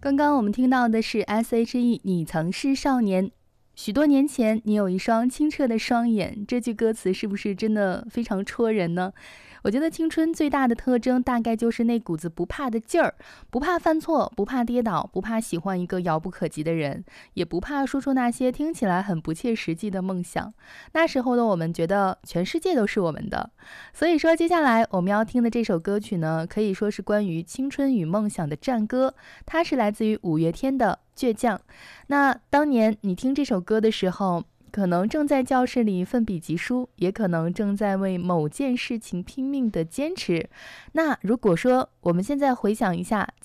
刚刚我们听到的是 S.H.E 你曾是少年。许多年前，你有一双清澈的双眼，这句歌词是不是真的非常戳人呢？我觉得青春最大的特征大概就是那股子不怕的劲儿，不怕犯错，不怕跌倒，不怕喜欢一个遥不可及的人，也不怕说出那些听起来很不切实际的梦想。那时候的我们觉得全世界都是我们的。所以说接下来我们要听的这首歌曲呢，可以说是关于青春与梦想的战歌，它是来自于五月天的倔强。那当年你听这首歌的时候，可能正在教室里奋笔疾书，也可能正在为某件事情拼命的坚持。那如果说我们现在回想一下